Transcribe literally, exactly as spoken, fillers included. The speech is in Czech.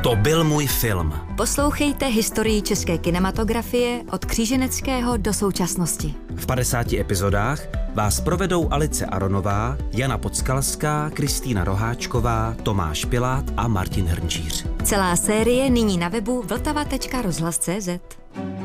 To byl můj film. Poslouchejte historii české kinematografie od Kříženeckého do současnosti. V padesáti epizodách vás provedou Alice Aronová, Jana Podskalská, Kristýna Roháčková, Tomáš Pilát a Martin Hrnčíř. Celá série nyní na webu vltava tečka rozhlas tečka cé zet.